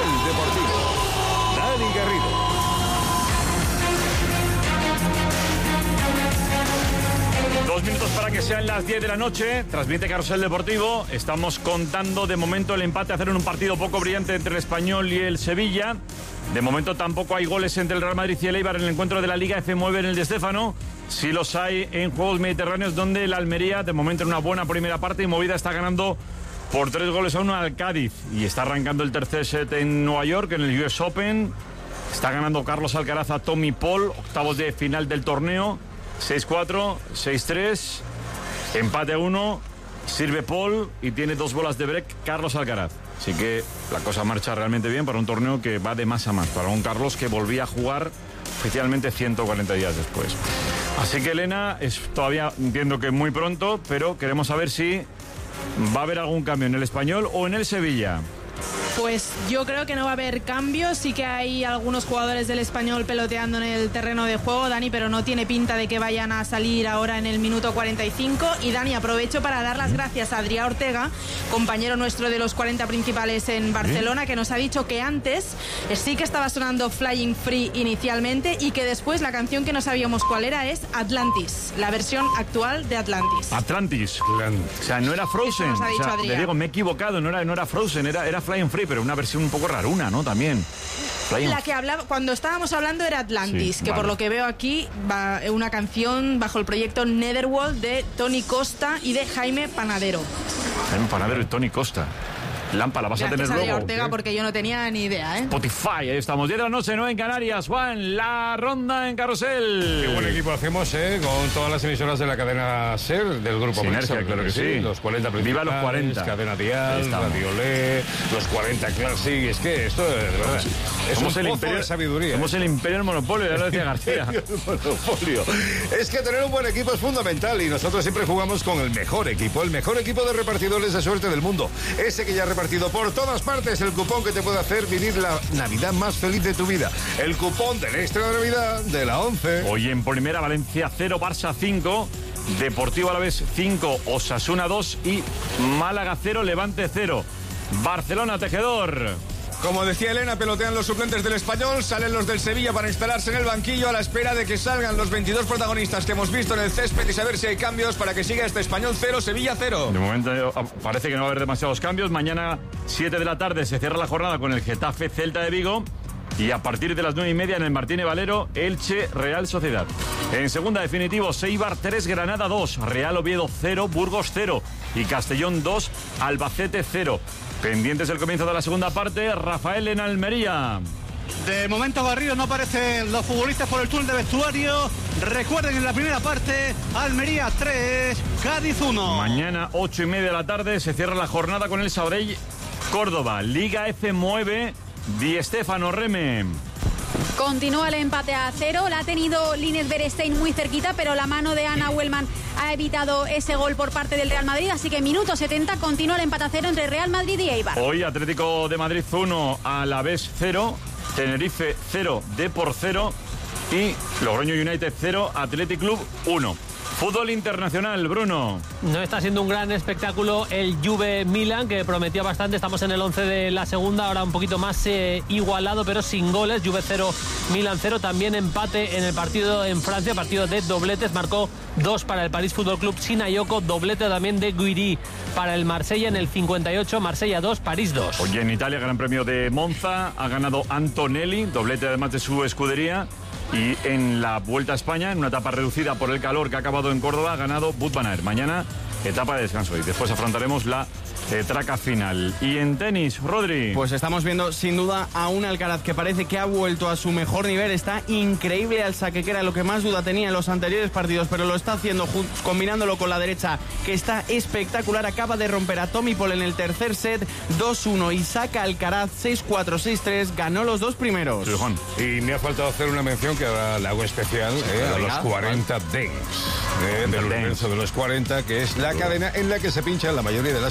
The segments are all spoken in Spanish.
Deportivo. Dani Garrido. Dos minutos para que sean las 10 de la noche. Transmite Carrusel Deportivo. Estamos contando de momento el empate a 0 en un partido poco brillante entre el Español y el Sevilla. De momento tampoco hay goles entre el Real Madrid y el Eibar en el encuentro de la Liga F9 en el de Stéfano. Sí los hay en Juegos Mediterráneos, donde el Almería, de momento en una buena primera parte y movida, está ganando por 3-1 al Cádiz. Y está arrancando el tercer set en Nueva York, en el US Open. Está ganando Carlos Alcaraz a Tommy Paul, octavos de final del torneo. 6-4, 6-3, empate a 1, sirve Paul y tiene 2 bolas de break Carlos Alcaraz. Así que la cosa marcha realmente bien para un torneo que va de más a más, para un Carlos que volvía a jugar oficialmente 140 días después. Así que, Elena, es todavía, entiendo que muy pronto, pero queremos saber si va a haber algún cambio en el Español o en el Sevilla. Pues yo creo que no va a haber cambios. Sí que hay algunos jugadores del Español peloteando en el terreno de juego, Dani, pero no tiene pinta de que vayan a salir ahora en el minuto 45. Y Dani, aprovecho para dar las gracias a Adrià Ortega, compañero nuestro de los 40 principales en Barcelona, que nos ha dicho que antes sí que estaba sonando Flying Free inicialmente y que después la canción que no sabíamos cuál era es Atlantis, la versión actual de Atlantis. Atlantis. O sea, no era Frozen. Eso nos ha dicho Adrià. Te digo, me he equivocado, no era Frozen, era Flying Free, pero una versión un poco raruna, ¿no? También. La que hablaba, cuando estábamos hablando era Atlantis, sí, que vale. por lo que veo aquí va una canción bajo el proyecto Netherworld de Tony Costa y de Jaime Panadero. Jaime Panadero y Tony Costa. Lampa, la vas Gracias a tener Adrià luego. Ortega, porque yo no tenía ni idea, ¿eh? Spotify, ahí estamos. 10 de la noche, 9 en Canarias. Juan, la ronda en Carrusel. Qué buen equipo hacemos, con todas las emisoras de la cadena SER, del grupo Sinergia, Mixer, claro que sí. Los 40 principales. Viva los 40. Cadena Ahí Dial, estamos. Radio Le, los 40 Classic. Es que esto, de verdad, es Somos un el pozo imperio de sabiduría. Somos el imperio del monopolio, ya lo decía García. Monopolio. Es que tener un buen equipo es fundamental y nosotros siempre jugamos con el mejor equipo de repartidores de suerte del mundo. Ese que ya ha repartido por todas partes el cupón que te puede hacer vivir la Navidad más feliz de tu vida. El cupón del extra de Navidad de la 11. Hoy en primera, Valencia 0, Barça 5, Deportivo Alavés 5, Osasuna 2 y Málaga 0, Levante 0. Barcelona, Tejedor. Como decía Elena, pelotean los suplentes del Español, salen los del Sevilla para instalarse en el banquillo a la espera de que salgan los 22 protagonistas que hemos visto en el césped y saber si hay cambios para que siga este Español 0, Sevilla 0. De momento parece que no va a haber demasiados cambios. Mañana 7 de la tarde se cierra la jornada con el Getafe Celta de Vigo. Y a partir de las 9:30 en el Martínez Valero, Elche Real Sociedad. En segunda, definitivo, Eibar 3, Granada 2, Real Oviedo 0, Burgos 0 y Castellón 2, Albacete 0. Pendientes del comienzo de la segunda parte, Rafael en Almería. De momento, Garrido, no aparecen los futbolistas por el túnel de vestuario. Recuerden, en la primera parte, Almería 3, Cádiz 1. Mañana 8:30 de la tarde se cierra la jornada con el Sabadell Córdoba. Liga F9, Di Stéfano, Reme. Continúa el empate a 0, la ha tenido Lines Berestein muy cerquita, pero la mano de Ana Huelman ha evitado ese gol por parte del Real Madrid, así que minuto 70 continúa el empate a 0 entre Real Madrid y Eibar. Hoy Atlético de Madrid 1, Alavés 0, Tenerife 0, Depor 0 y Logroño United 0, Athletic Club 1. Fútbol internacional, Bruno. No está siendo un gran espectáculo el Juve Milan, que prometía bastante. Estamos en el 11 de la segunda, ahora un poquito más igualado, pero sin goles. Juve 0, Milan 0. También empate en el partido en Francia, partido de dobletes. Marcó 2 para el París Fútbol Club Sinayoko, doblete también de Guiri para el Marsella en el 58. Marsella 2, París 2. Hoy en Italia, Gran Premio de Monza, ha ganado Antonelli, doblete además de su escudería. Y en la Vuelta a España, en una etapa reducida por el calor que ha acabado en Córdoba, ha ganado Wout van Aert. Mañana, etapa de descanso y después afrontaremos la traca final. Y en tenis, Rodri. Pues estamos viendo sin duda a un Alcaraz que parece que ha vuelto a su mejor nivel. Está increíble al saque, que era lo que más duda tenía en los anteriores partidos, pero lo está haciendo combinándolo con la derecha, que está espectacular. Acaba de romper a Tommy Paul en el tercer set, 2-1, y saca a Alcaraz 6-4, 6-3. Ganó los dos primeros. Sí, Juan. Y me ha faltado hacer una mención que ahora la hago especial a los 40 Dance del universo de los 40, que es la cadena en la que se pinchan la mayoría de las canciones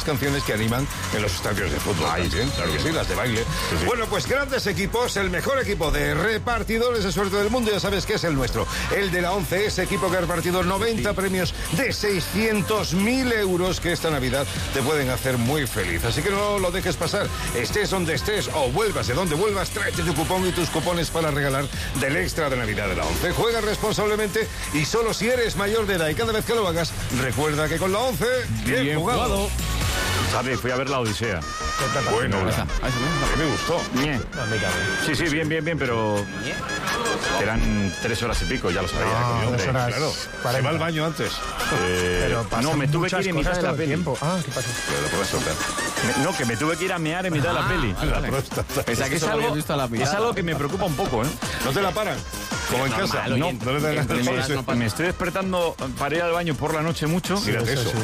que animan en los estadios de fútbol. También, claro que sí, las de baile. Sí. Bueno, pues grandes equipos, el mejor equipo de repartidores de suerte del mundo, ya sabes que es el nuestro, el de la 11, ese equipo que ha repartido 90 premios de 600.000 euros que esta Navidad te pueden hacer muy feliz. Así que no lo dejes pasar, estés donde estés o vuelvas de donde vuelvas, tráete tu cupón y tus cupones para regalar del extra de Navidad de la 11. Juega responsablemente y solo si eres mayor de edad, y cada vez que lo hagas, recuerda que con la 11, bien jugado. Sabe, fui a ver la Odisea. Bueno, a mí me gustó. Sí, bien, pero eran 3 horas y pico, ya lo sabía. Claro, se va al baño antes. No, me tuve que ir en mitad de la peli. ¿Qué pasa? No, que me tuve que ir a mear en mitad de la peli. Pensaba que solo habías visto la mirada. Es algo que me preocupa un poco, ¿eh? ¿No te la paran? Como en casa. No me estoy despertando para ir al baño por la noche mucho. Mírate eso.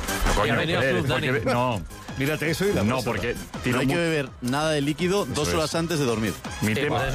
No, mírate eso y la no, porque no hay que beber nada de líquido 2 horas antes de dormir. Mi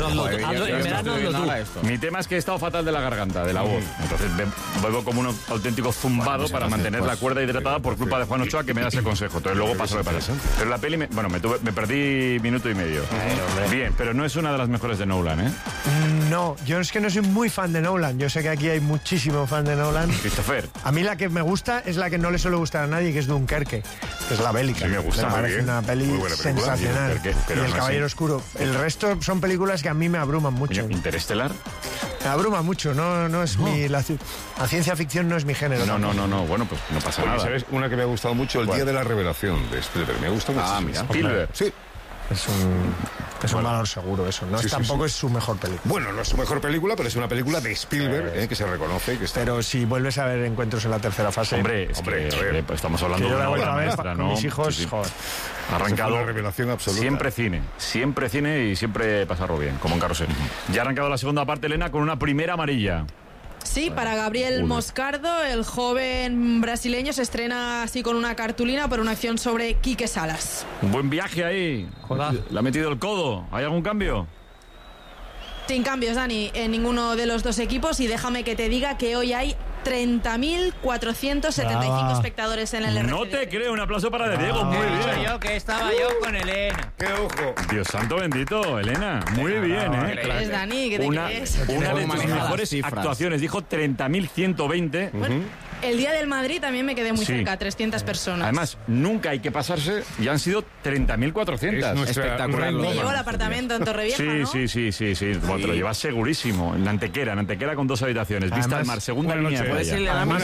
tema es que he estado fatal de la garganta, de la voz. Entonces vuelvo como un auténtico zumbado para mantener la cuerda hidratada por culpa de Juan Ochoa, que me da ese consejo. Entonces luego paso de parece. Pero la peli, me perdí minuto y medio. Bien, pero no es una de las mejores de Nolan, ¿eh? No, yo es que no soy muy fan de Nolan. Yo sé que aquí hay muchísimo fan de Nolan. Christopher. A mí la que me gusta es la que no le suele gustar a nadie, que es Dunkerque, que es la bélica. Sí, me gusta. Me parece una peli sensacional. Pero y El Caballero Oscuro. El resto son películas que a mí me abruman mucho. ¿Interestelar? Me abruma mucho, no es la ciencia ficción no es mi género. No, bueno, pues no pasa nada. ¿Sabes una que me ha gustado mucho? El Día de la Revelación de Spielberg. Me gusta mucho. Mira. Spielberg. Sí. Es un valor seguro eso. No tampoco es su mejor película. Bueno, no es su mejor película, pero es una película de Spielberg que se reconoce. Que está... Pero si vuelves a ver Encuentros en la tercera fase... Hombre, pues estamos hablando de una obra maestra, ¿no? Mis hijos, joder. Arrancado, una revelación absoluta. Siempre cine y siempre pasarlo bien, como en Carrusel. Ya ha arrancado la segunda parte, Elena, con una primera amarilla. Sí, para Gabriel Moscardo, el joven brasileño se estrena así con una cartulina por una acción sobre Quique Salas. Un buen viaje ahí. Joder. Le ha metido el codo. ¿Hay algún cambio? Sin cambios, Dani, en ninguno de los dos equipos, y déjame que te diga que hoy hay 30.475 espectadores en el RCD. No te creo, un aplauso para De Diego, muy bien. Yo que estaba yo con Elena. ¡Qué ojo! Dios santo bendito, Elena, muy bien, ¿eh? ¿Qué crees, Dani? ¿Qué te crees? Una de tus mejores actuaciones, dijo 30.120. Bueno, el día del Madrid también me quedé muy cerca, 300 personas. Además, nunca hay que pasarse, ya han sido 30.400. Espectacular. Me llevo el apartamento en Torrevieja, ¿no? Sí. Bueno, te lo llevas segurísimo. En Antequera con 2 habitaciones, vista al mar, segunda línea de playa.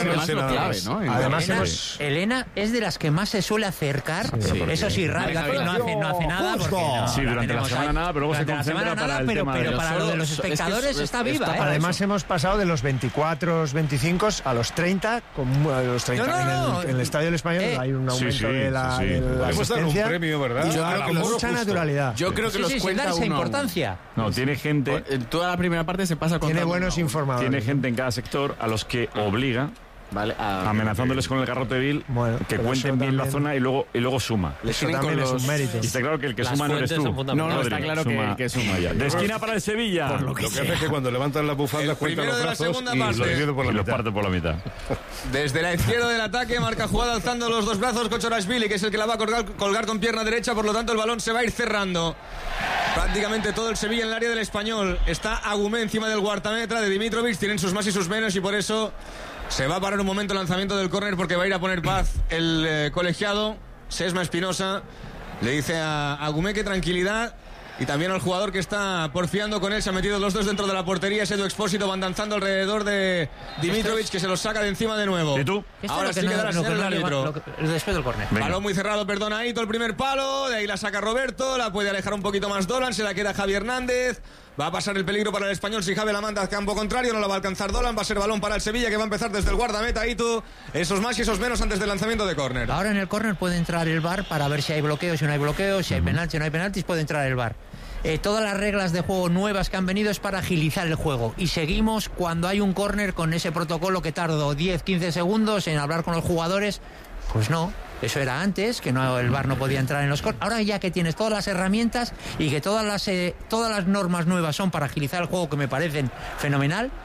Además, Elena es de las que más se suele acercar. Eso sí, no hace nada porque no. Sí, durante la semana nada, pero luego se concentra para el tema pero para lo de los espectadores está viva. Además hemos pasado de los 24, 25 a los 30, a los 30 en el Estadio del Español hay un aumento de la asistencia. Un premio, ¿verdad? Y yo creo que mucha naturalidad. Yo creo que los cuenta esa importancia. No, tiene gente... En toda la primera parte se pasa con... Tiene buenos informadores. Tiene gente en cada sector a los que obliga... Vale, amenazándoles con el garrote vil, que cuenten bien la zona y luego suma. Eso también es un mérito. Y está claro que el que suma no eres tú. No, está claro que el que suma ya. De esquina para el Sevilla. Lo que hace es que cuando levantan la bufanda cuentan los brazos y los parte por la mitad. Desde la izquierda del ataque, marca jugada alzando los 2 brazos Kochorashvili, que es el que la va a colgar con pierna derecha, por lo tanto el balón se va a ir cerrando. Prácticamente todo el Sevilla en el área del Español. Está Agumé encima del guardametra de Dimitrovic, tienen sus más y sus menos y por eso... Se va a parar un momento el lanzamiento del córner porque va a ir a poner paz el colegiado. Sesma Espinosa le dice a Agumé que tranquilidad. Y también al jugador que está porfiando con él. Se han metido los dos dentro de la portería. Es Edu Expósito, van danzando alrededor de Dimitrovic, que se los saca de encima de nuevo. ¿Y tú? Ahora sí queda la señal del árbitro. Después del córner. Balón muy cerrado, perdona, Aito, el primer palo. De ahí la saca Roberto, la puede alejar un poquito más Dolan. Se la queda Javi Hernández. Va a pasar el peligro para el Español si Javi la manda al campo contrario. No la va a alcanzar Dolan. Va a ser balón para el Sevilla, que va a empezar desde el guardameta. Aito, esos más y esos menos antes del lanzamiento de córner. Ahora en el córner puede entrar el VAR para ver si hay bloqueos, si no hay bloqueos, si hay penaltis, si no hay penaltis, puede entrar el VAR. Todas las reglas de juego nuevas que han venido es para agilizar el juego. Y seguimos cuando hay un córner con ese protocolo que tardó 10-15 segundos en hablar con los jugadores. Pues no, eso era antes, que el VAR no podía entrar en los córneres. Ahora ya que tienes todas las herramientas y que todas las normas nuevas son para agilizar el juego, que me parecen fenomenal,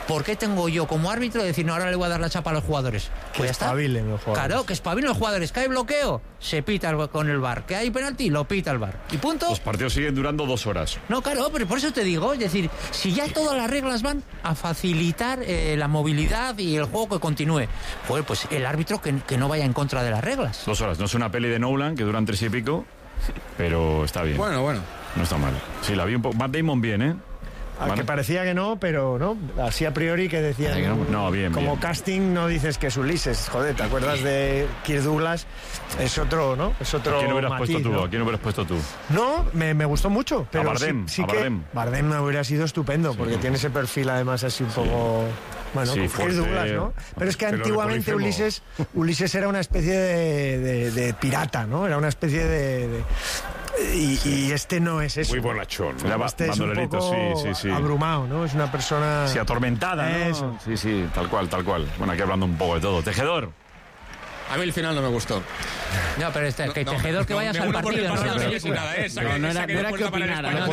¿Por qué tengo yo como árbitro de decir, no, ahora le voy a dar la chapa a los jugadores? Que espabilen los jugadores. Claro, que espabilen los jugadores. Que hay bloqueo, se pita con el VAR. Que hay penalti, lo pita el VAR. Y punto. Los partidos siguen durando 2 horas. No, claro, pero por eso te digo, es decir, si ya todas las reglas van a facilitar la movilidad y el juego que continúe, pues el árbitro que no vaya en contra de las reglas. 2 horas. No es una peli de Nolan que duran 3 y pico, pero está bien. Bueno. No está mal. Sí, la vi un poco. Matt Damon bien, ¿eh? Que parecía que no, pero no, así a priori que decían. No, bien. Como bien. casting no dices que es Ulises, joder, ¿te acuerdas de Kirk Douglas? Es otro, ¿no? Es otro. ¿A quién hubieras matiz, puesto tú? ¿no? ¿A quién hubieras puesto tú? No, me gustó mucho. Pero a Bardem. sí a que Bardem. Bardem me hubiera sido estupendo, porque tiene ese perfil además así un poco. Bueno, Sí, Kirk fuerte, Douglas, ¿no? Pero es que pero antiguamente de Polifemo. Ulises era una especie de pirata, ¿no? Era una especie de y este no es eso. Muy bonachón, ¿no? Este es un bandolerito, poco sí. abrumado, ¿no? Es una persona. Sí, atormentada, ¿no? Eso. Sí, tal cual. Bueno, aquí hablando un poco de todo. Tejedor. A mí el final no me gustó. No, pero que Tejedor que vayas al partido, no la película. No era que opinara.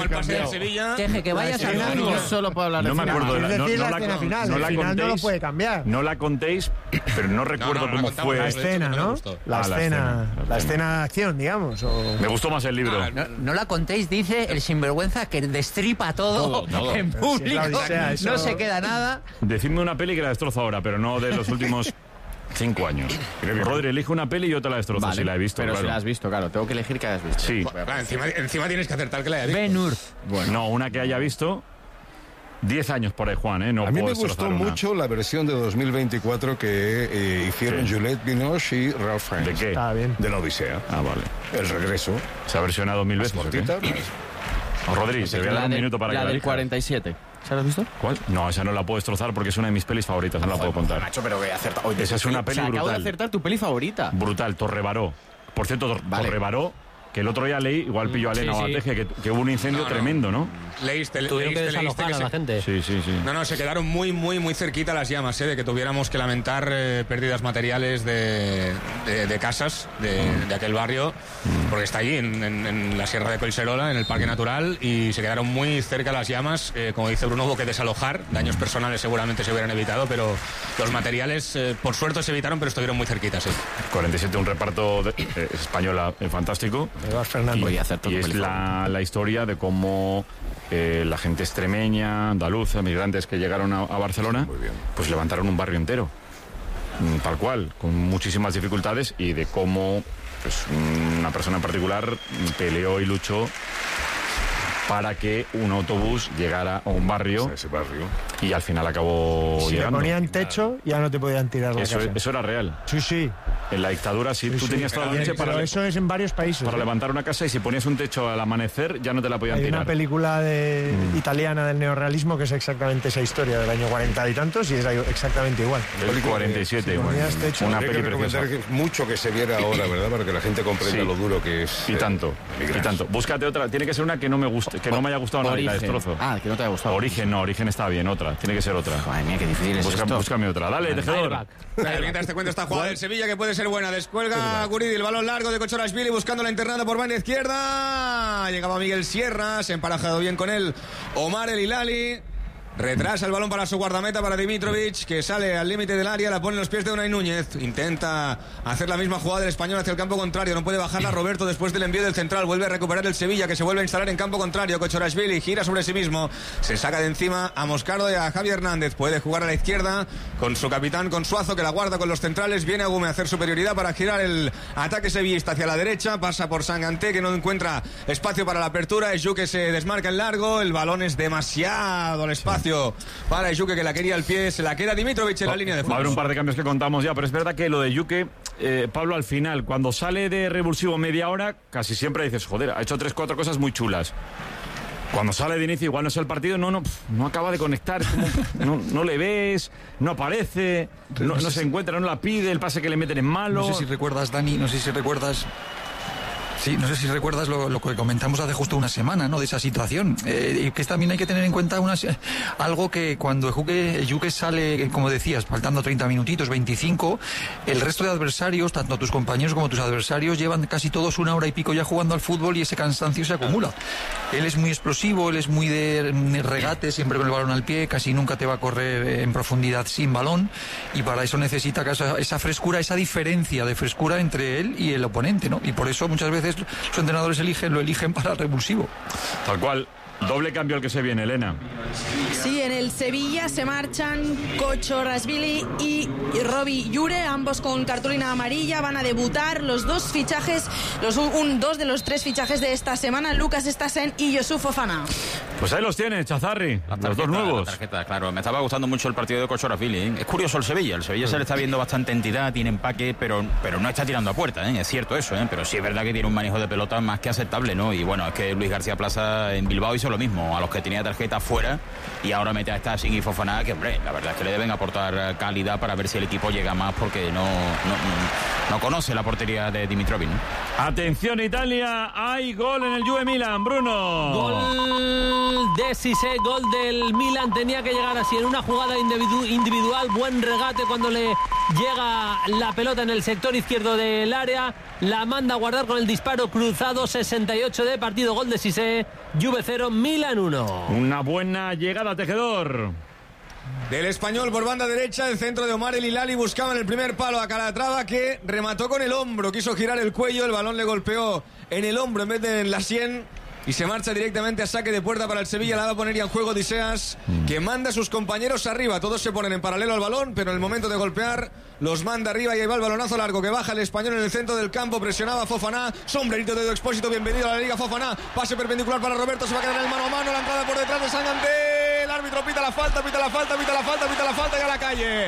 Teje, que vayas al Yo partido. solo puedo hablar de No me final. acuerdo. Es decir, no la la escena final. no El la final no lo contéis. puede cambiar. No la contéis, pero no recuerdo la cómo contamos, fue. La de escena, hecho, no me ¿no? gustó. La escena de acción, digamos. Me gustó más el libro. No la contéis, dice el sinvergüenza que destripa todo en público. Si es la Odisea, eso- No se queda nada. Decidme una peli que la destrozo ahora, pero no de los últimos 5 años. Rodri, elige una peli y yo te la destrozo Vale, si la he visto. pero claro. si la has visto, claro. Tengo que elegir que hayas visto. Sí. Claro, encima tienes que acertar que la haya visto. Ben-Hur. No, una que haya visto. 10 años por ahí, Juan, ¿eh? No A mí me puedo gustó destrozar una. mucho la versión de 2024 que hicieron Sí. Juliette Binoche y Ralph Fiennes. ¿De qué? Está bien. De la Odisea. Ah, vale. El regreso. ¿Se ha versionado 2000 veces? ¿o qué? Cortita. Rodri, te voy a dar un minuto para que la la del elijas. 47. ¿Se la has visto? ¿Cuál? No, esa no la puedo destrozar porque es una de mis pelis favoritas, no la puedo contar. Macho, pero que acerta. Esa es una peli Acabo de brutal. acertar tu peli favorita. Brutal, Torrebaró. Por cierto, Vale. Torrebaró, que el otro día leí, igual pillo a Elena Sí, o a sí. Teje, que hubo un incendio tremendo, ¿no? Tuvieron que desalojar a la gente. Sí. No, se quedaron muy cerquita las llamas, de que tuviéramos que lamentar pérdidas materiales de casas de aquel barrio, porque está allí, en la Sierra de Collserola, en el Parque Natural, y se quedaron muy cerca las llamas. Como dice Bruno, hubo que desalojar. Daños personales seguramente se hubieran evitado, pero los materiales, por suerte, se evitaron, pero estuvieron muy cerquitas, sí. 47, un reparto española fantástico. Eduardo Fernández. Voy a hacer tu Y es peli la historia de cómo la gente extremeña, andaluza, migrantes que llegaron a Barcelona, pues levantaron un barrio entero. Tal cual, con muchísimas dificultades, y de cómo pues, una persona en particular peleó y luchó para que un autobús llegara a un barrio, Ese barrio. y al final acabó Si le llegando. ponían techo, ya no te podían tirar la Eso, casa. eso era real. Sí. En la dictadura, sí, tú Sí. tenías toda la noche Pero eso es en varios países. para ¿eh? levantar una casa, y si ponías un techo al amanecer ya no te la podían Hay tirar. una película italiana del neorrealismo que es exactamente esa historia del año 40 y tantos y es exactamente igual. El 47, bueno, ponías techo. una Habría peli que preciosa. recomendar mucho que se viera ahora, ¿verdad? Para que la gente comprenda Sí. lo duro que es. Y tanto, migrar. y tanto. Búscate otra, tiene que ser una que no me guste, que no me haya gustado nada y la Origen. destrozo. Ah, que no te haya gustado. Origen, no, Origen está bien, otra, tiene que ser otra. Madre mía, qué difícil es esto. Búscame otra. Dale, tejedor. Airbag. Mientras te cuento esta jugada del Sevilla que puede ser buena. Descuelga Guridi, el balón largo de Kochorashvili buscando la internada por banda izquierda. Llegaba Miguel Sierra, se ha emparejado bien con él Omar El Hilali. Retrasa el balón para su guardameta, para Dimitrovic, que sale al límite del área, la pone en los pies de Unai Núñez. Intenta hacer la misma jugada del español hacia el campo contrario. No puede bajarla Roberto después del envío del central. Vuelve a recuperar el Sevilla, que se vuelve a instalar en campo contrario. Kochorashvili gira sobre sí mismo. Se saca de encima a Moscardo y a Javi Hernández. Puede jugar a la izquierda con su capitán, con Suazo, que la guarda con los centrales. Viene Agume a hacer superioridad para girar el ataque sevillista hacia la derecha. Pasa por Sanganté, que no encuentra espacio para la apertura. Eju, que se desmarca en largo. El balón es demasiado el espacio para Eju, que la quería al pie. Se la queda Dimitrovic en la línea de Va a haber un fondo. par de cambios que contamos ya, pero es verdad que lo de Yuke, Pablo, al final, cuando sale de revulsivo media hora, casi siempre dices, joder, ha hecho 3-4 cosas muy chulas. Cuando sale de inicio, igual no es el partido, no acaba de conectar, es como, no le ves, no aparece, no se encuentra, no la pide, el pase que le meten es malo. No sé si recuerdas, Dani, Sí, no sé si recuerdas lo que comentamos hace justo una semana, ¿no? De esa situación. Y que también hay que tener en cuenta algo que cuando Juque sale, como decías, faltando 30 minutitos, 25, el resto de adversarios, tanto tus compañeros como tus adversarios, llevan casi todos 1 hora y pico ya jugando al fútbol y ese cansancio se acumula. Él es muy explosivo, él es muy de regate, siempre con el balón al pie, casi nunca te va a correr en profundidad sin balón, y para eso necesita esa frescura, esa diferencia de frescura entre él y el oponente, ¿no? Y por eso muchas veces los entrenadores lo eligen para el revulsivo. Tal cual. Doble cambio el que se viene, Elena. Sí, en el Sevilla se marchan Kochorashvili y Robbie Llure, ambos con cartulina amarilla. Van a debutar los dos fichajes, dos de los 3 fichajes de esta semana, Lucas Stassen y Youssouf Fofana. Pues ahí los tienes, Chazarri, los dos nuevos. La tarjeta, claro. Me estaba gustando mucho el partido de Kochorashvili, ¿eh? Es curioso el Sevilla se le está viendo bastante entidad, tiene empaque, pero no está tirando a puerta, ¿eh? Es cierto eso, ¿eh? Pero sí es verdad que tiene un manejo de pelota más que aceptable, ¿no? Y bueno, es que Luis García Plaza en Bilbao hizo lo mismo, a los que tenía tarjeta fuera, y ahora mete a Stassen y Fofana, que hombre, la verdad es que le deben aportar calidad para ver si el equipo llega más, porque no conoce la portería de Dimitrovic, ¿no? Atención Italia, hay gol en el Juve Milan, Bruno. Gol de Cissé, gol del Milan, tenía que llegar así en una jugada individual, buen regate cuando le llega la pelota en el sector izquierdo del área, la manda a guardar con el disparo cruzado, 68 de partido, gol de Cissé, Juve 0, Milan 1. Una buena llegada, Tejedor. Del Español por banda derecha, el centro de Omar El Hilali buscaba en el primer palo a Calatrava, que remató con el hombro, quiso girar el cuello, el balón le golpeó en el hombro en vez de en la sien y se marcha directamente a saque de puerta para el Sevilla. La va a poner ya en juego Odiseas, que manda a sus compañeros arriba. Todos se ponen en paralelo al balón, pero en el momento de golpear los manda arriba y ahí va el balonazo largo que baja el Español en el centro del campo. Presionaba Fofana, sombrerito de Edu Expósito, bienvenido a la Liga Fofana, pase perpendicular para Roberto, se va a quedar en el mano a mano, la entrada por detrás de Sanganté. El árbitro pita la falta y a la calle.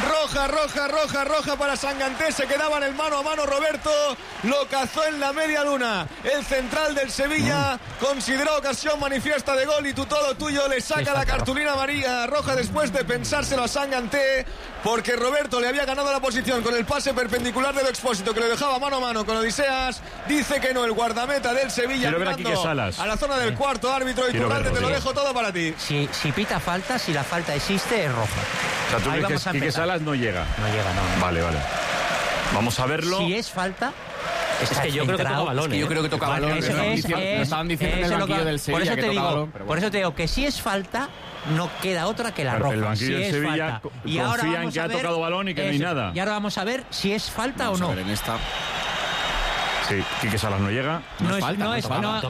Roja para Sanganté. Se quedaba en el mano a mano Roberto, lo cazó en la media luna. El central del Sevilla consideró ocasión manifiesta de gol y todo tuyo. Le saca la cartulina amarilla roja después de pensárselo a Sanganté, porque Roberto le había ganado la posición con el pase perpendicular del Expósito, que le dejaba mano a mano con Odiseas. Dice que no, el guardameta del Sevilla a la zona del cuarto árbitro. Y Turralde, te lo dejo todo para ti. Si pita falta, si la falta existe, es roja. O sea, tú dices que Quique Salas no llega. No. Vale. Vamos a verlo. Si es falta... Es que yo creo que toca balón. Yo creo que toca balón. Lo estaban diciendo en el banquillo del Sevilla que toca balón. Por eso te digo que si es falta, no queda otra que la roja. El banquillo del Sevilla confía en que ha tocado balón y que no hay nada. Y ahora vamos a ver si es falta o no. Vamos a ver en esta. Sí, Quique Salas no llega. No es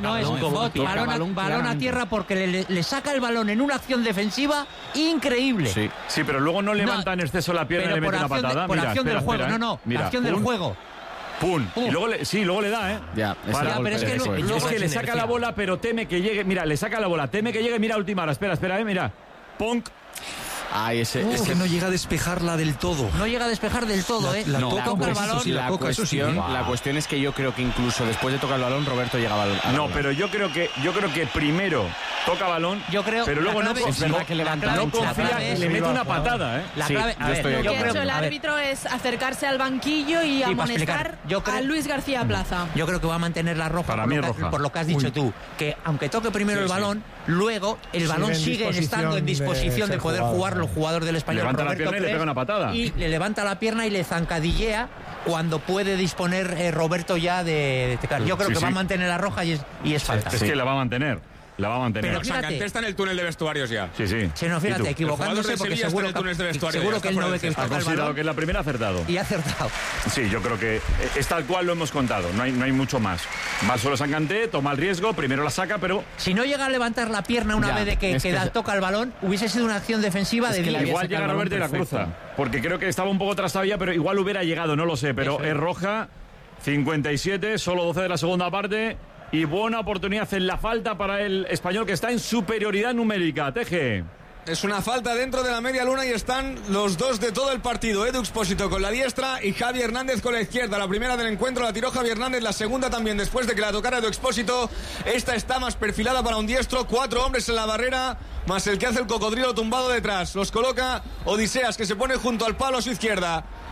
balón a tierra, porque le saca el balón en una acción defensiva increíble. Sí, pero luego no levanta en exceso la pierna y le mete una patada. Por acción del juego, acción del juego. ¡Pum! Y luego le da, ¿eh? Pero es que le saca la bola, pero teme que llegue. Mira, le saca la bola, teme que llegue. Mira, última hora. Espera, mira. Punk. Es que no llega a despejarla del todo. No llega a despejar del todo, ¿eh? La toca el balón. La cuestión es que yo creo que incluso después de tocar el balón, Roberto llegaba al balón. No, pero yo creo que primero toca balón, pero luego no confía y le mete una patada, ¿eh? Lo que ha hecho el árbitro es acercarse al banquillo y amonestar a Luis García Plaza. Yo creo que va a mantener la roja. Para mí es roja. Por lo que has dicho tú, que aunque toque primero el balón, luego el balón sigue estando en disposición de poder jugar el jugador del Español. Levanta la pierna y le pega una patada. Y le levanta la pierna y le zancadillea cuando puede disponer Roberto ya de tocar. Yo creo que va a mantener la roja y es falta. Es que la va a mantener. Pero Sanganté está en el túnel de vestuarios ya. Sí. Sí, no, fíjate, equivocándose porque seguro que él no ve que ha considerado que es la primera acertado. Y ha acertado. Sí, yo creo que es tal cual lo hemos contado. No hay mucho más. Va solo Sanganté, toma el riesgo, primero la saca, pero... Si no llega a levantar la pierna una vez de que toca el balón, hubiese sido una acción defensiva de 10. Igual llega Roberto y la cruza. Porque creo que estaba un poco trastabilla, pero igual hubiera llegado, no lo sé. Pero es roja, 57, solo 12 de la segunda parte... Y buena oportunidad en la falta para el Español, que está en superioridad numérica. Teje. Es una falta dentro de la media luna y están los dos de todo el partido. Edu Expósito con la diestra y Javi Hernández con la izquierda. La primera del encuentro la tiró Javi Hernández, la segunda también después de que la tocara Edu Expósito. Esta está más perfilada para un diestro. 4 hombres en la barrera, más el que hace el cocodrilo tumbado detrás. Los coloca Odiseas, que se pone junto al palo a su izquierda.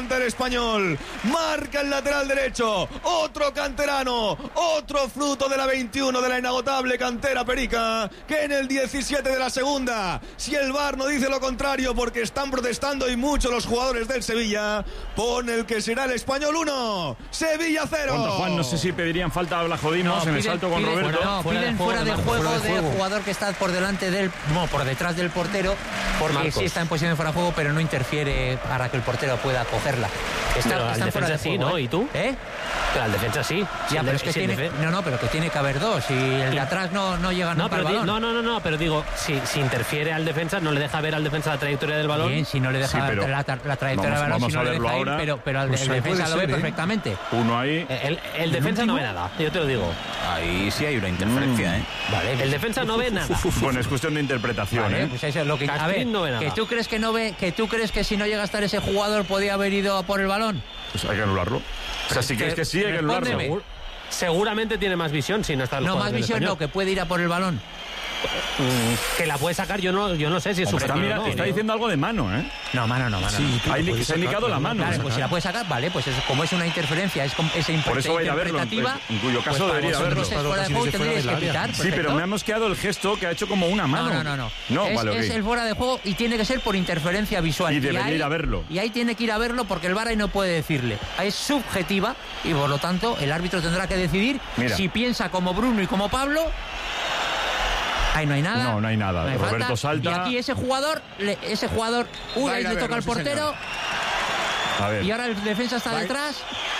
levanta el Español, marca el lateral derecho, otro canterano, otro fruto de la 21 de la inagotable cantera perica, que en el 17 de la segunda, si el VAR no dice lo contrario porque están protestando y mucho los jugadores del Sevilla, pone el que será el Español 1, Sevilla 0. Juan, no sé si pedirían falta a Blajodinos en el salto con Roberto. Piden fuera de juego del jugador que está por delante del, no, por detrás del portero, porque sí está en posición de fuera de juego, pero no interfiere para que el portero pueda cogerla. Está fuera de juego, sí, ¿no? ¿Y tú? Pero al defensa sí. Ya, pero es que tiene, pero que tiene que haber dos y el de atrás no llega nunca al balón. No, pero digo, si interfiere al defensa, no le deja ver al defensa la trayectoria del balón. Bien, si no le deja ver la trayectoria del balón, si no le deja ir, pero el defensa lo ve perfectamente. Uno ahí. El defensa no ve nada, yo te lo digo. Ahí sí hay una interferencia, Vale, el defensa no ve nada. Bueno, es cuestión de interpretación, vale, pues eso es lo que... A ver, no ve nada. Que tú crees que no ve, que tú crees que si no llega a estar ese jugador podía haber ido a por el balón. Pues hay que anularlo. O sea, si crees que sí, hay que anularlo. Seguramente tiene más visión si no está el jugador. No, más visión no, que puede ir a por el balón. Que la puede sacar, yo no sé si es subjetivo. Está diciendo algo de mano, ¿eh? No, mano. Sí, se ha indicado la mano. Claro, pues si la puede sacar, vale, pues como es una interferencia, es por eso va a ir a verlo, en cuyo caso debería haberlo. Sí, pero me ha mosqueado el gesto que ha hecho como una mano. No. Es el fuera de juego y tiene que ser por interferencia visual. Y debería ir a verlo. Y ahí tiene que ir a verlo porque el VAR ahí no puede decirle. Es subjetiva y por lo tanto el árbitro tendrá que decidir si piensa como Bruno y como Pablo. Ahí no hay nada. No hay nada. No hay Roberto falta. salta. Y aquí ese jugador, ahí le toca al portero. Y ahora el defensa está detrás.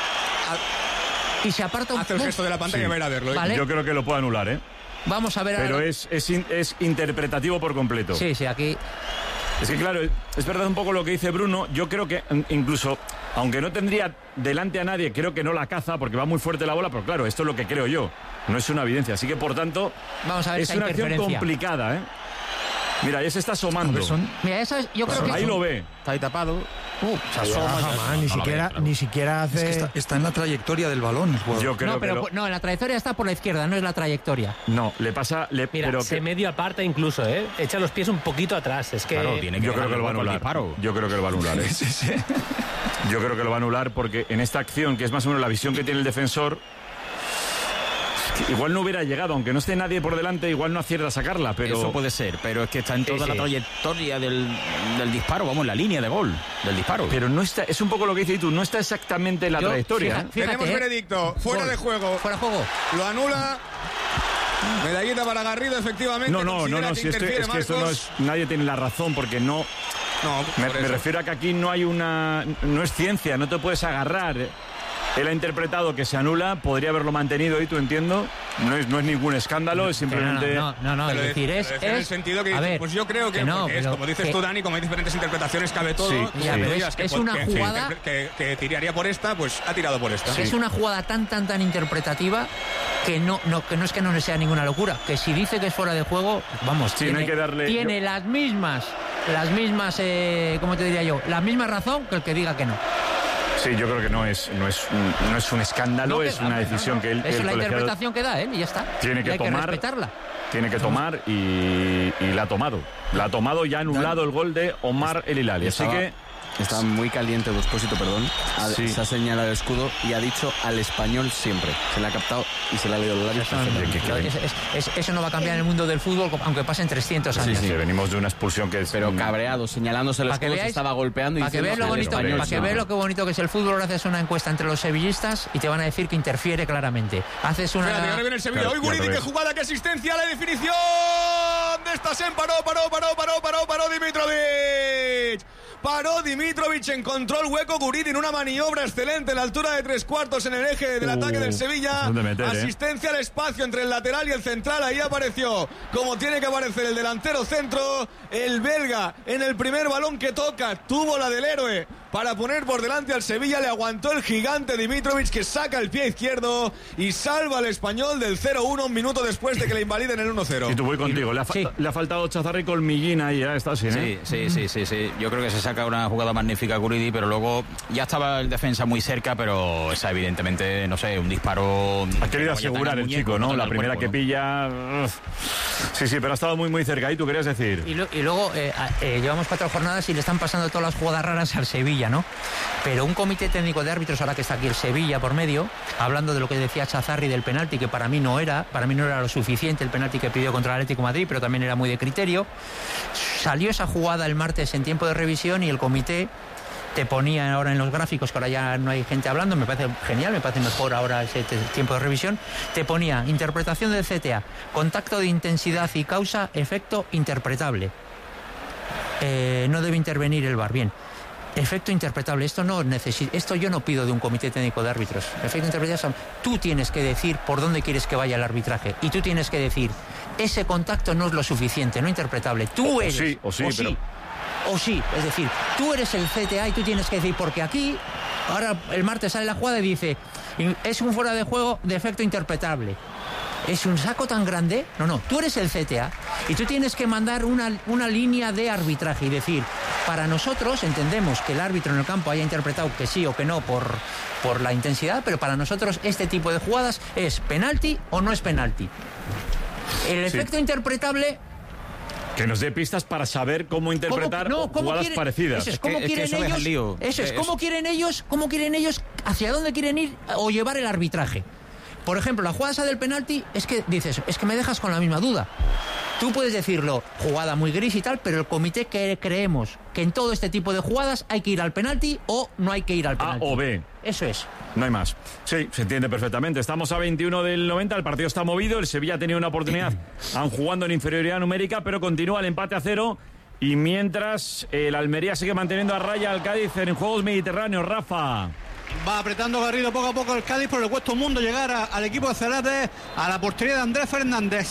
Y se aparta un poco. Hace el gesto de la pantalla y va a ir a verlo. ¿Vale? Yo creo que lo puede anular, ¿eh? Vamos a ver Pero ahora. es interpretativo por completo. Sí, aquí. Es que claro, es verdad un poco lo que dice Bruno. Yo creo que incluso, aunque no tendría delante a nadie, creo que no la caza porque va muy fuerte la bola, pero claro, esto es lo que creo yo. No es una evidencia. Así que, por tanto, vamos a ver es una acción complicada, ¿eh? Mira, ahí se está asomando. Mira, eso es, yo creo que ahí lo ve. Está ahí tapado. Se asoma. Ni siquiera hace... Es que está en la trayectoria del balón. Yo creo no, en la trayectoria está por la izquierda, no es la trayectoria. No, le pasa... Mira, pero se medio aparta incluso, ¿eh? Echa los pies un poquito atrás. Es que... Claro, yo creo que lo va a anular. Yo creo que lo va a anular, ¿eh? Sí. Yo creo que lo va a anular porque en esta acción, que es más o menos la visión que tiene el defensor... Igual no hubiera llegado, aunque no esté nadie por delante, igual no acierta a sacarla, pero... Eso puede ser, pero es que está en toda la trayectoria del disparo, vamos, la línea de gol del disparo. Pero no está, es un poco lo que dices tú, no está exactamente en la trayectoria. Fíjate, tenemos veredicto, fuera de juego. Fuera de juego. Lo anula. Medallita para Garrido, efectivamente. No, si es que esto no es... Nadie tiene la razón porque no... Me refiero a que aquí no hay una... No es ciencia, no te puedes agarrar... Él ha interpretado que se anula, podría haberlo mantenido y tú entiendo. No es ningún escándalo, es simplemente... No, es decir, es en el sentido que dices, pues yo creo que no, es, como dices tú, Dani, como hay diferentes interpretaciones, cabe todo. Sí, es una jugada... Que tiraría por esta, pues ha tirado por esta. Es una jugada tan interpretativa que no es que no sea ninguna locura. Que si dice que es fuera de juego, vamos, no hay que darle... tiene las mismas, ¿cómo te diría yo? La misma razón que el que diga que no. Sí, yo creo que no es un escándalo, es una decisión que él... Es la interpretación que da, y ya está. Tiene que tomar, que respetarla. Tiene que tomar y la ha tomado. La ha tomado y ha anulado el gol de Omar El Hilali. Así que... Está muy caliente Expósito, perdón. Se ha señalado el escudo y ha dicho al Español siempre. Se le ha captado y se le ha leído los labios. Eso no va a cambiar en el mundo del fútbol, aunque pasen 300 años. Sí, venimos de una expulsión que es... Pero cabreado, señalándose el escudo, se estaba golpeando y diciendo... Para que veas lo bonito que es el fútbol, ahora haces una encuesta entre los sevillistas y te van a decir que interfiere claramente. Haces una... Espérate, ahora viene el Sevilla. Hoy Guridi, qué jugada, qué asistencia, la definición de esta Sen. Paró Dimitrovic. Paró Dimitrovic, encontró el hueco Guridi en una maniobra excelente en la altura de 3/4 en el eje del ataque del Sevilla. Asistencia al espacio entre el lateral y el central, ahí apareció como tiene que aparecer el delantero centro, el belga en el primer balón que toca, tuvo la del héroe para poner por delante al Sevilla, le aguantó el gigante Dimitrovic que saca el pie izquierdo y salva al Español del 0-1 un minuto después de que le invaliden el 1-0. Y tú voy contigo, le ha faltado Chazarra y Colmillín ahí, ya está sin, ¿eh? Sí. Yo creo que se saca una jugada magnífica Guridi, pero luego ya estaba el defensa muy cerca, pero esa evidentemente, no sé, un disparo... Ha querido asegurar el chico, ¿no? La primera que pilla... Sí, pero ha estado muy, muy cerca. ¿Y tú querías decir? Y luego llevamos 4 jornadas y le están pasando todas las jugadas raras al Sevilla. Sevilla, ¿no? Pero un comité técnico de árbitros, ahora que está aquí el Sevilla por medio, hablando de lo que decía Chazarri del penalti, que para mí no era lo suficiente el penalti que pidió contra el Atlético de Madrid, pero también era muy de criterio. Salió esa jugada el martes en tiempo de revisión y el comité te ponía ahora en los gráficos, que ahora ya no hay gente hablando, me parece genial, me parece mejor ahora ese tiempo de revisión, te ponía interpretación del CTA, contacto de intensidad y causa, efecto interpretable. No debe intervenir el VAR, bien. Efecto interpretable, esto yo no pido de un comité técnico de árbitros. Efecto interpretable, tú tienes que decir por dónde quieres que vaya el arbitraje y tú tienes que decir, ese contacto no es lo suficiente, no interpretable. Tú eres. O sí, es decir, tú eres el CTA y tú tienes que decir, porque aquí, ahora el martes sale la jugada y dice, es un fuera de juego de efecto interpretable. ¿Es un saco tan grande? No, tú eres el CTA y tú tienes que mandar una línea de arbitraje y decir, para nosotros entendemos que el árbitro en el campo haya interpretado que sí o que no por la intensidad, pero para nosotros este tipo de jugadas es penalti o no es penalti. El efecto interpretable... Que nos dé pistas para saber cómo interpretar jugadas parecidas. Eso es, ¿cómo quieren ellos, hacia dónde quieren ir o llevar el arbitraje? Por ejemplo, la jugada esa del penalti, es que dices, es que me dejas con la misma duda. Tú puedes decirlo, jugada muy gris y tal, pero el comité que creemos que en todo este tipo de jugadas hay que ir al penalti o no hay que ir al penalti. A o B. Eso es. No hay más. Sí, se entiende perfectamente. Estamos a 21 del 90, el partido está movido, el Sevilla ha tenido una oportunidad, aún jugando en inferioridad numérica, pero continúa el empate a 0. Y mientras el Almería sigue manteniendo a raya al Cádiz en Juegos Mediterráneos, Rafa. Va apretando Garrido poco a poco el Cádiz, pero le cuesta un mundo llegar al equipo de Celades, a la portería de Andrés Fernández.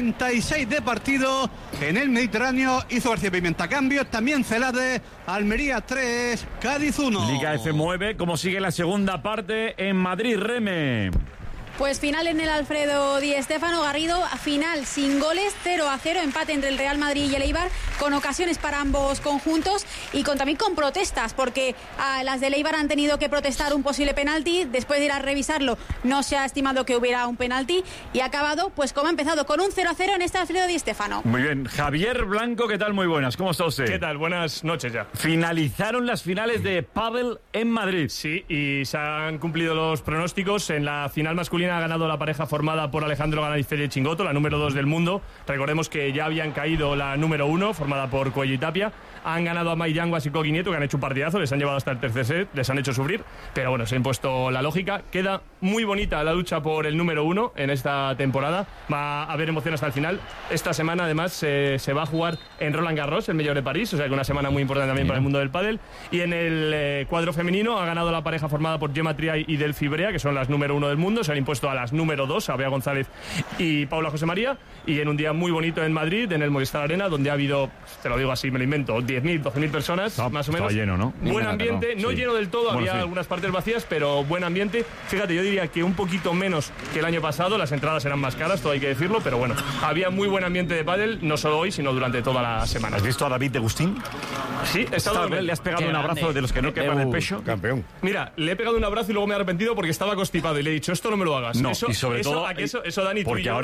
66 de partido en el Mediterráneo. Hizo García Pimienta cambios, también Celades. Almería 3, Cádiz 1. Liga F mueve. ¿Cómo sigue la segunda parte en Madrid, Reme? Pues final en el Alfredo Di Stéfano. Garrido, final sin goles, 0-0, empate entre el Real Madrid y el Eibar, con ocasiones para ambos conjuntos y también con protestas, porque las del Eibar han tenido que protestar un posible penalti. Después de ir a revisarlo, no se ha estimado que hubiera un penalti y ha acabado, pues como ha empezado, con un 0-0 en este Alfredo Di Stéfano. Muy bien. Javier Blanco, ¿qué tal? Muy buenas. ¿Cómo está usted? ¿Qué tal? Buenas noches ya. Finalizaron las finales de pádel en Madrid. Sí, y se han cumplido los pronósticos. En la final masculina ha ganado la pareja formada por Alejandro Galán y Fede Chingoto, la número 2 del mundo. Recordemos que ya habían caído la número 1, formada por Cuello y Tapia. Han ganado a Mai Yanguas y Coqui Nieto, que han hecho un partidazo, les han llevado hasta el tercer set, les han hecho sufrir, pero bueno, se ha impuesto la lógica. Queda muy bonita la lucha por el número 1 en esta temporada. Va a haber emoción hasta el final. Esta semana, además, se va a jugar en Roland Garros, el Mayor de París, o sea que una semana muy importante también para el mundo del pádel. Y en el cuadro femenino ha ganado la pareja formada por Gemma Triay y Delphi Brea, que son las número 1 del mundo. Se han impuesto a las número 2, a Bea González y Paula José María. Y en un día muy bonito en Madrid, en el Movistar Arena, donde ha habido, te lo digo así, me lo invento, 10.000, 12.000 personas, más o menos. Estaba lleno, ¿no? Buen ambiente, no lleno del todo, había algunas partes vacías, pero buen ambiente. Fíjate, yo diría que un poquito menos que el año pasado, las entradas eran más caras, todo hay que decirlo, pero bueno, había muy buen ambiente de pádel, no solo hoy, sino durante toda la semana. ¿Has visto a David de Agustín? Sí, he estado con él. Le has pegado un abrazo de los que no quepan el pecho. Campeón. Mira, le he pegado un abrazo y luego me he arrepentido porque estaba constipado y le he dicho, esto no me lo hagas. No, eso, y sobre todo... Eso, Dani, porque ahora